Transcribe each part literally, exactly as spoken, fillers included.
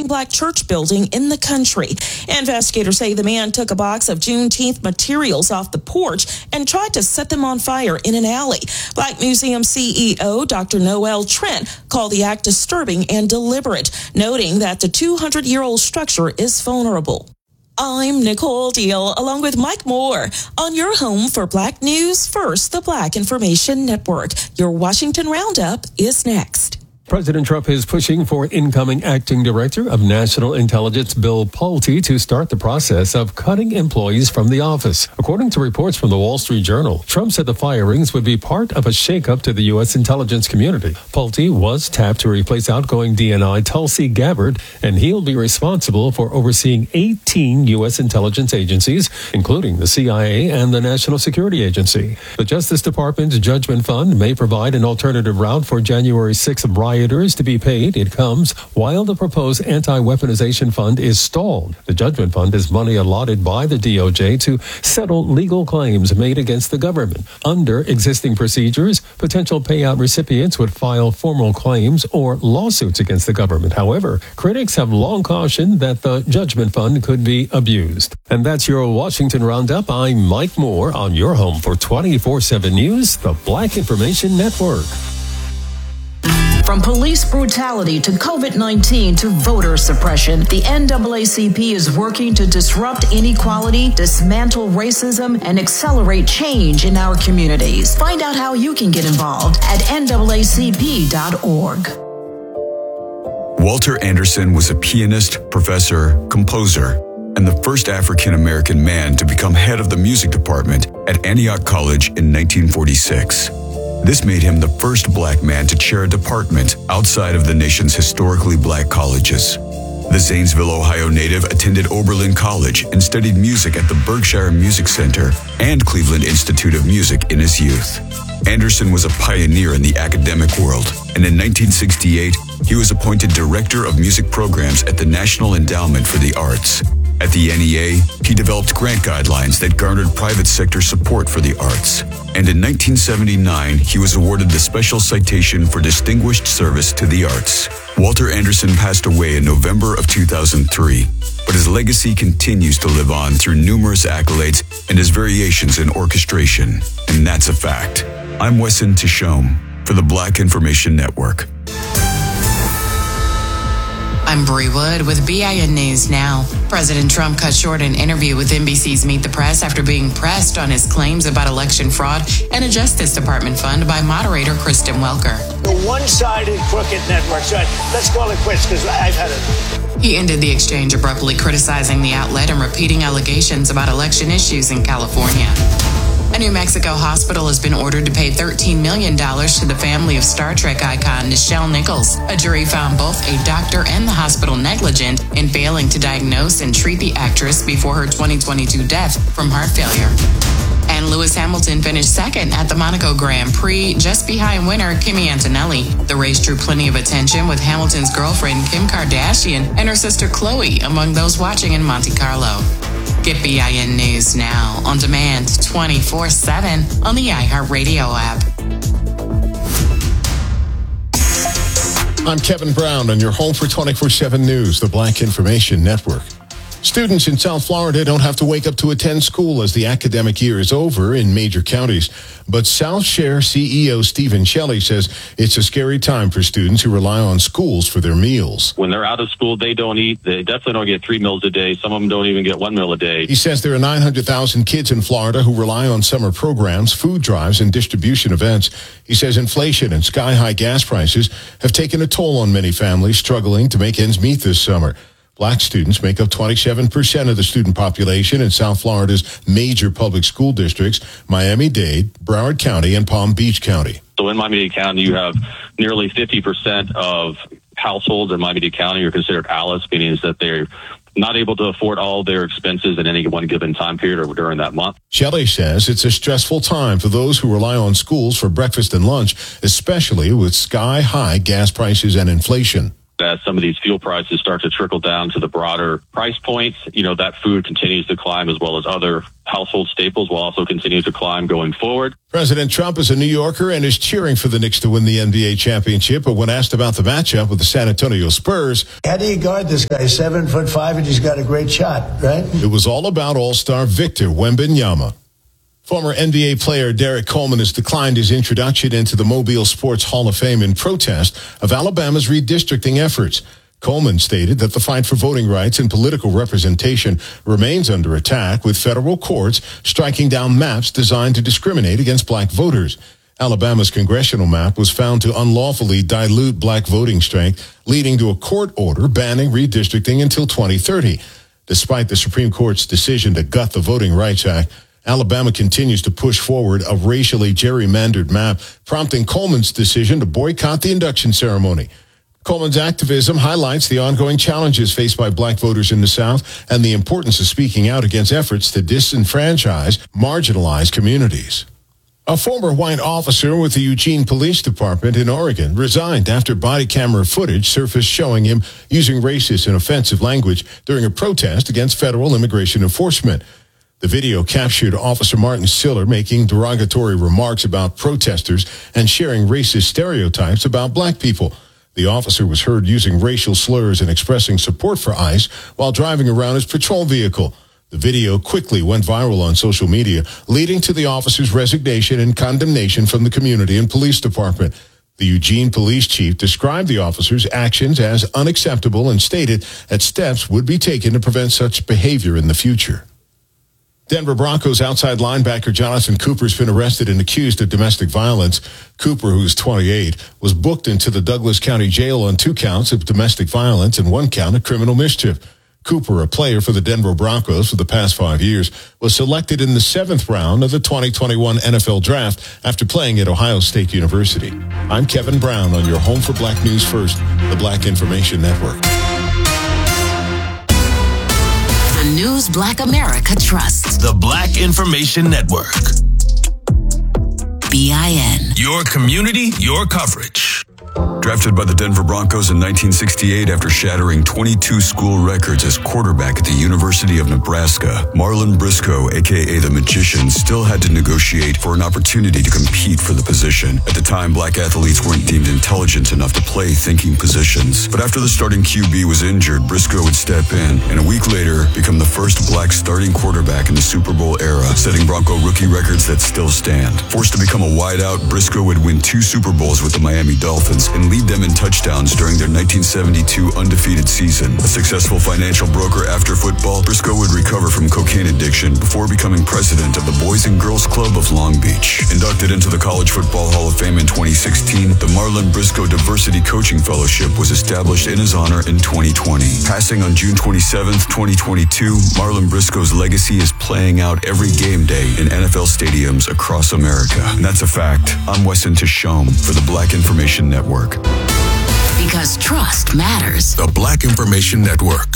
black church building in the country. Investigators say the man took a box of Juneteenth materials off the porch and tried to set them on fire in an alley. Black Museum C E O Doctor Noel Trent called the act disturbing and deliberate, noting that the two hundred year old structure is vulnerable. I'm Nicole Deal, along with Mike Moore, on your home for Black News First, the Black Information Network. Your Washington Roundup is next. President Trump is pushing for incoming acting director of national intelligence Bill Pulte to start the process of cutting employees from the office. According to reports from the Wall Street Journal, Trump said the firings would be part of a shakeup to the U S intelligence community. Pulte was tapped to replace outgoing D N I Tulsi Gabbard, and he'll be responsible for overseeing eighteen U S intelligence agencies, including the C I A and the National Security Agency. The Justice Department's Judgment Fund may provide an alternative route for January sixth riot to be paid. It comes while the proposed anti-weaponization fund is stalled. The Judgment Fund is money allotted by the D O J to settle legal claims made against the government. Under existing procedures, potential payout recipients would file formal claims or lawsuits against the government. However, critics have long cautioned that the Judgment Fund could be abused. And that's your Washington Roundup. I'm Mike Moore on your home for twenty-four seven News, the Black Information Network. From police brutality to COVID nineteen to voter suppression, the N double A C P is working to disrupt inequality, dismantle racism, and accelerate change in our communities. Find out how you can get involved at N double A C P dot org. Walter Anderson was a pianist, professor, composer, and the first African-American man to become head of the music department at Antioch College in nineteen forty-six. This made him the first black man to chair a department outside of the nation's historically black colleges. The Zanesville, Ohio native attended Oberlin College and studied music at the Berkshire Music Center and Cleveland Institute of Music in his youth. Anderson was a pioneer in the academic world, and in nineteen sixty-eight, he was appointed Director of Music Programs at the National Endowment for the Arts. At the N E A, he developed grant guidelines that garnered private sector support for the arts. And in nineteen seventy-nine, he was awarded the Special Citation for Distinguished Service to the Arts. Walter Anderson passed away in November of two thousand three, but his legacy continues to live on through numerous accolades and his variations in orchestration. And that's a fact. I'm Wesson Tishome for the Black Information Network. I'm Bree Wood with B I N News Now. President Trump cut short an interview with N B C's Meet the Press after being pressed on his claims about election fraud and a Justice Department fund by moderator Kristen Welker. The one-sided crooked network. So let's call it quits because I've had it. He ended the exchange abruptly criticizing the outlet and repeating allegations about election issues in California. A New Mexico hospital has been ordered to pay thirteen million dollars to the family of Star Trek icon Nichelle Nichols. A jury found both a doctor and the hospital negligent in failing to diagnose and treat the actress before her twenty twenty-two death from heart failure. And Lewis Hamilton finished second at the Monaco Grand Prix, just behind winner Kimi Antonelli. The race drew plenty of attention, with Hamilton's girlfriend Kim Kardashian and her sister Khloe among those watching in Monte Carlo. Get B I N News Now on demand twenty-four seven on the iHeartRadio app. I'm Kevin Brown on your home for twenty-four seven News, the Black Information Network. Students in South Florida don't have to wake up to attend school as the academic year is over in major counties. But South Share C E O Stephen Shelley says it's a scary time for students who rely on schools for their meals. When they're out of school, they don't eat. They definitely don't get three meals a day. Some of them don't even get one meal a day. He says there are nine hundred thousand kids in Florida who rely on summer programs, food drives, and distribution events. He says inflation and sky-high gas prices have taken a toll on many families struggling to make ends meet this summer. Black students make up twenty-seven percent of the student population in South Florida's major public school districts, Miami-Dade, Broward County, and Palm Beach County. So in Miami-Dade County, you have nearly fifty percent of households in Miami-Dade County are considered A L I C, meaning that they're not able to afford all their expenses in any one given time period or during that month. Shelley says it's a stressful time for those who rely on schools for breakfast and lunch, especially with sky-high gas prices and inflation. as some of these fuel prices start to trickle down to the broader price points, you know, that food continues to climb, as well as other household staples will also continue to climb going forward. President Trump is a New Yorker and is cheering for the Knicks to win the N B A championship. But when asked about the matchup with the San Antonio Spurs, how do you guard this guy? Seven foot five, and he's got a great shot, right? It was all about All-Star Victor Wembanyama. Former N B A player Derek Coleman has declined his introduction into the Mobile Sports Hall of Fame in protest of Alabama's redistricting efforts. Coleman stated that the fight for voting rights and political representation remains under attack, with federal courts striking down maps designed to discriminate against black voters. Alabama's congressional map was found to unlawfully dilute black voting strength, leading to a court order banning redistricting until twenty thirty. Despite the Supreme Court's decision to gut the Voting Rights Act, Alabama continues to push forward a racially gerrymandered map, prompting Coleman's decision to boycott the induction ceremony. Coleman's activism highlights the ongoing challenges faced by black voters in the South and the importance of speaking out against efforts to disenfranchise marginalized communities. A former white officer with the Eugene Police Department in Oregon resigned after body camera footage surfaced showing him using racist and offensive language during a protest against federal immigration enforcement. The video captured Officer Martin Siller making derogatory remarks about protesters and sharing racist stereotypes about black people. The officer was heard using racial slurs and expressing support for ICE while driving around his patrol vehicle. The video quickly went viral on social media, leading to the officer's resignation and condemnation from the community and police department. The Eugene police chief described the officer's actions as unacceptable and stated that steps would be taken to prevent such behavior in the future. Denver Broncos outside linebacker Jonathan Cooper has been arrested and accused of domestic violence. Cooper, who's twenty-eight, was booked into the Douglas County Jail on two counts of domestic violence and one count of criminal mischief. Cooper, a player for the Denver Broncos for the past five years, was selected in the seventh round of the twenty twenty-one N F L Draft after playing at Ohio State University. I'm Kevin Brown on your home for Black News First, the Black Information Network. The News Black America trusts. The Black Information Network. B I N. Your community, your coverage. Drafted by the Denver Broncos in nineteen sixty-eight after shattering twenty-two school records as quarterback at the University of Nebraska, Marlon Briscoe, a k a. the Magician, still had to negotiate for an opportunity to compete for the position. At the time, black athletes weren't deemed intelligent enough to play thinking positions. But after the starting Q B was injured, Briscoe would step in, and a week later, become the first black starting quarterback in the Super Bowl era, setting Bronco rookie records that still stand. Forced to become a wideout, Briscoe would win two Super Bowls with the Miami Dolphins and lead them in touchdowns during their nineteen seventy-two undefeated season. A successful financial broker after football, Briscoe would recover from cocaine addiction before becoming president of the Boys and Girls Club of Long Beach. Inducted into the College Football Hall of Fame in twenty sixteen, the Marlon Briscoe Diversity Coaching Fellowship was established in his honor in twenty twenty. Passing on June twenty-seventh, twenty twenty-two, Marlon Briscoe's legacy is playing out every game day in N F L stadiums across America. And that's a fact. I'm Weston Tishome for the Black Information Network. Because trust matters. The Black Information Network.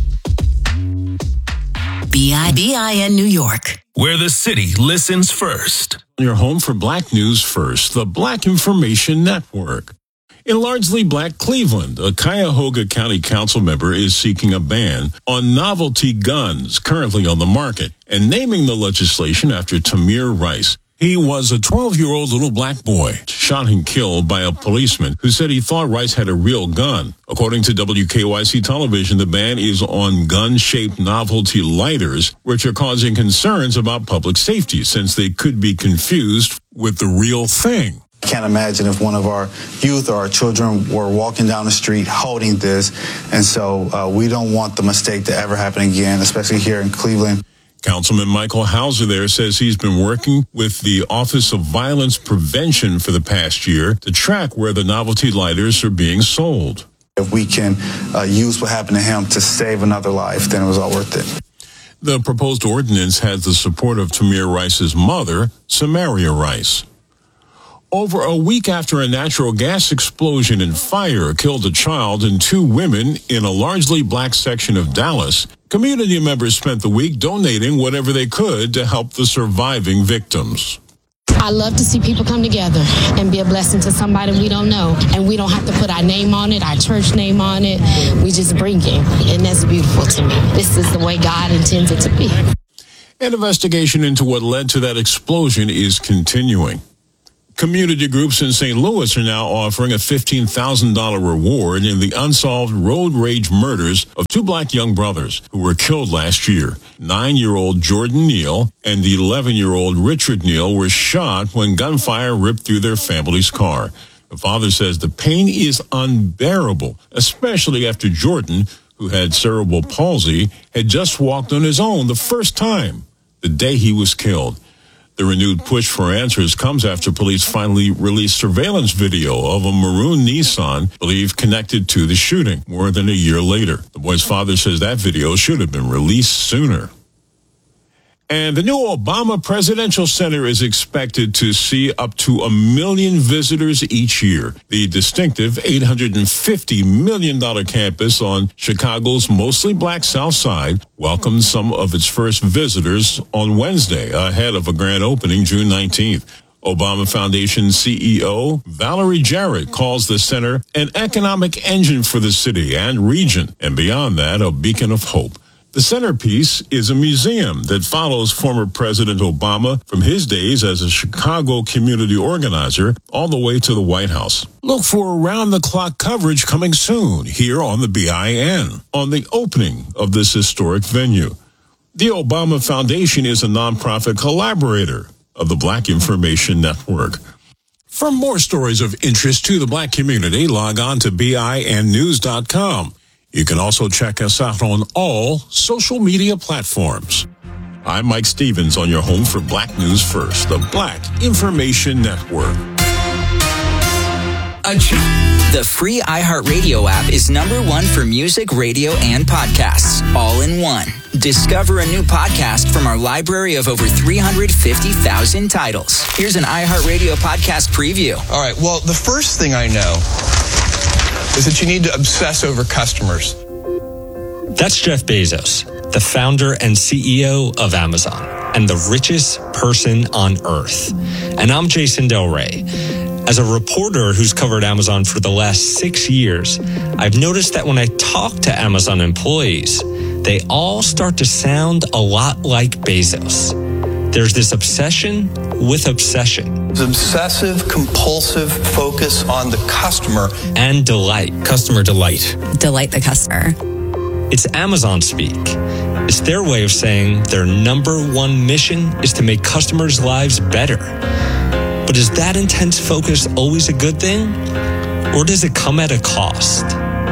B I N New York. Where the city listens first. Your home for Black News First, the Black Information Network. In largely black Cleveland, a Cuyahoga County Council member is seeking a ban on novelty guns currently on the market and naming the legislation after Tamir Rice. He was a twelve-year-old little black boy shot and killed by a policeman who said he thought Rice had a real gun. According to W K Y C television, the ban is on gun-shaped novelty lighters, which are causing concerns about public safety since they could be confused with the real thing. Can't imagine if one of our youth or our children were walking down the street holding this. And so uh, we don't want the mistake to ever happen again, especially here in Cleveland. Councilman Michael Hauser there says he's been working with the Office of Violence Prevention for the past year to track where the novelty lighters are being sold. If we can uh, use what happened to him to save another life, then it was all worth it. The proposed ordinance has the support of Tamir Rice's mother, Samaria Rice. Over a week after a natural gas explosion and fire killed a child and two women in a largely black section of Dallas, community members spent the week donating whatever they could to help the surviving victims. I love to see people come together and be a blessing to somebody we don't know. And we don't have to put our name on it, our church name on it. We just bring it. And that's beautiful to me. This is the way God intends it to be. An investigation into what led to that explosion is continuing. Community groups in Saint Louis are now offering a fifteen thousand dollars reward in the unsolved road rage murders of two black young brothers who were killed last year. Nine-year-old Jordan Neal and eleven-year-old Richard Neal were shot when gunfire ripped through their family's car. The father says the pain is unbearable, especially after Jordan, who had cerebral palsy, had just walked on his own the first time, the day he was killed. The renewed push for answers comes after police finally released surveillance video of a maroon Nissan believed connected to the shooting more than a year later. The boy's father says that video should have been released sooner. And the new Obama Presidential Center is expected to see up to a million visitors each year. The distinctive eight hundred fifty million dollars campus on Chicago's mostly black South Side welcomed some of its first visitors on Wednesday ahead of a grand opening June nineteenth. Obama Foundation C E O Valerie Jarrett calls the center an economic engine for the city and region, and beyond that, a beacon of hope. The centerpiece is a museum that follows former President Obama from his days as a Chicago community organizer all the way to the White House. Look for around-the-clock coverage coming soon here on the B I N on the opening of this historic venue. The Obama Foundation is a nonprofit collaborator of the Black Information Network. For more stories of interest to the Black community, log on to B I N news dot com. You can also check us out on all social media platforms. I'm Mike Stevens on your home for Black News First, the Black Information Network. The free iHeartRadio app is number one for music, radio, and podcasts, all in one. Discover a new podcast from our library of over three hundred fifty thousand titles. Here's an iHeartRadio podcast preview. All right, well, the first thing I know is that you need to obsess over customers. That's Jeff Bezos, the founder and C E O of Amazon, and the richest person on earth. And I'm Jason Del Rey. As a reporter who's covered Amazon for the last six years, I've noticed that when I talk to Amazon employees, they all start to sound a lot like Bezos. There's this obsession with obsession. It's obsessive, compulsive focus on the customer. And delight. Customer delight. Delight the customer. It's Amazon speak. It's their way of saying their number one mission is to make customers' lives better. But is that intense focus always a good thing? Or does it come at a cost?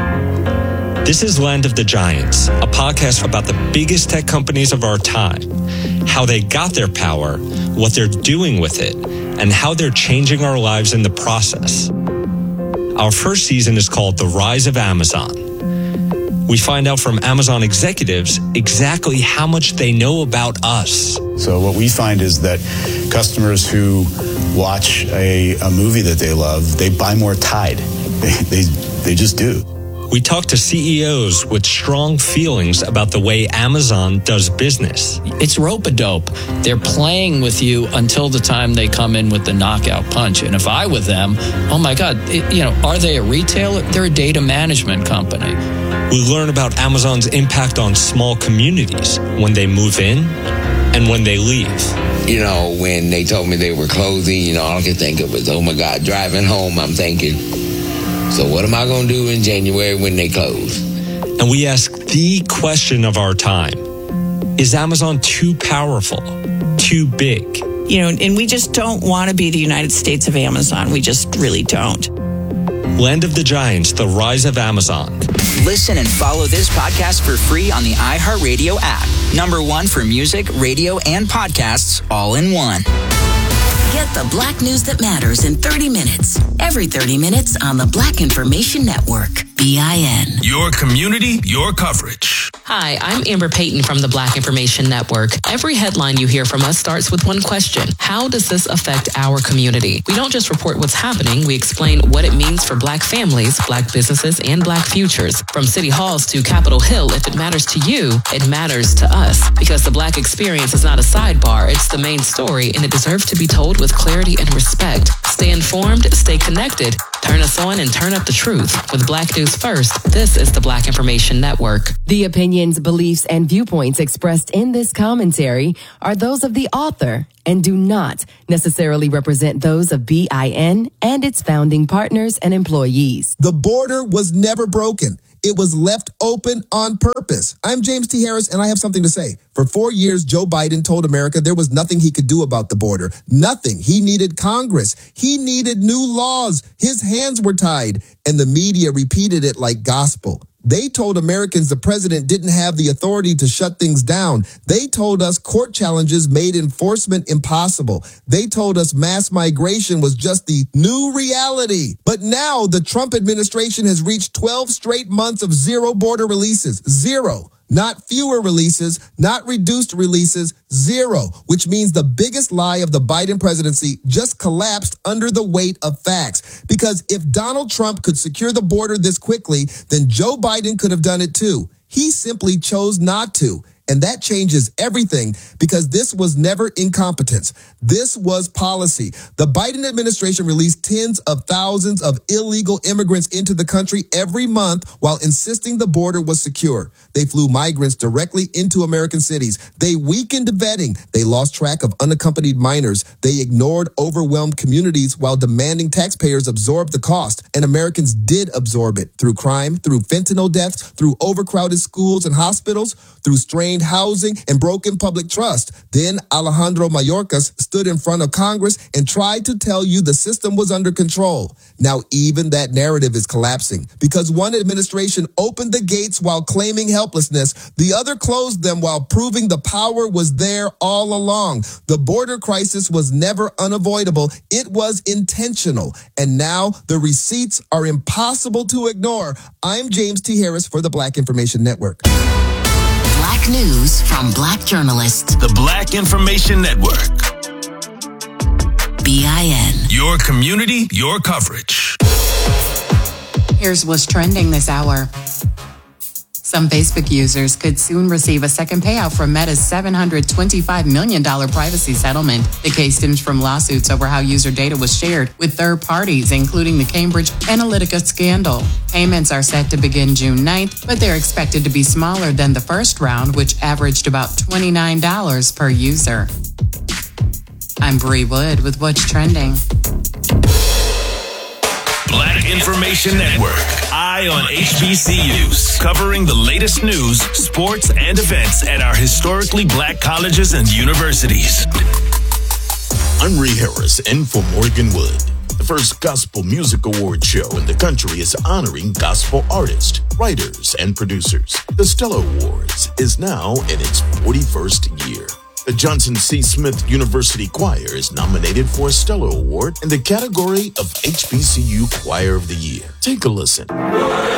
This is Land of the Giants, a podcast about the biggest tech companies of our time, how they got their power, what they're doing with it, and how they're changing our lives in the process. Our first season is called The Rise of Amazon. We find out from Amazon executives exactly how much they know about us. So what we find is that customers who watch a, a movie that they love, they buy more Tide. They, they, they just do. We talk to C E Os with strong feelings about the way Amazon does business. It's rope-a-dope. They're playing with you until the time they come in with the knockout punch. And if I were them, oh my God, it, you know, are they a retailer? They're a data management company. We learn about Amazon's impact on small communities when they move in and when they leave. You know, when they told me they were closing, you know, all I could think of was, oh my God, driving home, I'm thinking, so what am I going to do in January when they close? And we ask the question of our time. Is Amazon too powerful? Too big? You know, and we just don't want to be the United States of Amazon. We just really don't. Land of the Giants, The Rise of Amazon. Listen and follow this podcast for free on the iHeartRadio app. Number one for music, radio, and podcasts, all in one. Get the Black news that matters in thirty minutes. Every thirty minutes on the Black Information Network. B I N. Your community, your coverage. Hi, I'm Amber Payton from the Black Information Network. Every headline you hear from us starts with one question. How does this affect our community? We don't just report what's happening. We explain what it means for Black families, Black businesses, and Black futures. From city halls to Capitol Hill, if it matters to you, it matters to us. Because the Black experience is not a sidebar. It's the main story, and it deserves to be told with clarity and respect. Stay informed, stay connected. Turn us on and turn up the truth. With Black News First, this is the Black Information Network. The opinions, beliefs, and viewpoints expressed in this commentary are those of the author and do not necessarily represent those of B I N and its founding partners and employees. The border was never broken. It was left open on purpose. I'm James T. Harris, and I have something to say. For four years, Joe Biden told America there was nothing he could do about the border. Nothing. He needed Congress. He needed new laws. His hands were tied, and the media repeated it like gospel. They told Americans the president didn't have the authority to shut things down. They told us court challenges made enforcement impossible. They told us mass migration was just the new reality. But now the Trump administration has reached twelve straight months of zero border releases. Zero. Not fewer releases, not reduced releases, zero, which means the biggest lie of the Biden presidency just collapsed under the weight of facts. Because if Donald Trump could secure the border this quickly, then Joe Biden could have done it too. He simply chose not to. And that changes everything because this was never incompetence. This was policy. The Biden administration released tens of thousands of illegal immigrants into the country every month while insisting the border was secure. They flew migrants directly into American cities. They weakened vetting. They lost track of unaccompanied minors. They ignored overwhelmed communities while demanding taxpayers absorb the cost. And Americans did absorb it through crime, through fentanyl deaths, through overcrowded schools and hospitals, through strained housing and broken public trust. Then Alejandro Mayorkas stood in front of Congress and tried to tell you the system was under control. Now even that narrative is collapsing because one administration opened the gates while claiming helplessness. The other closed them while proving the power was there all along. The border crisis was never unavoidable. It was intentional. And now the receipts are impossible to ignore. I'm James T. Harris for the Black Information Network. Black news from Black journalists. The Black Information Network. B I N. Your community, your coverage. Here's what's trending this hour. Some Facebook users could soon receive a second payout from Meta's seven hundred twenty-five million dollars privacy settlement. The case stems from lawsuits over how user data was shared with third parties, including the Cambridge Analytica scandal. Payments are set to begin June ninth, but they're expected to be smaller than the first round, which averaged about twenty-nine dollars per user. I'm Bree Wood with What's Trending. Black Information Network. Eye on H B C Us. Covering the latest news, sports, and events at our historically Black colleges and universities. I'm Ree Harris, in for Morgan Wood. The first gospel music award show in the country is honoring gospel artists, writers, and producers. The Stellar Awards is now in its forty-first year. The Johnson C. Smith University Choir is nominated for a Stellar Award in the category of H B C U Choir of the Year. Take a listen.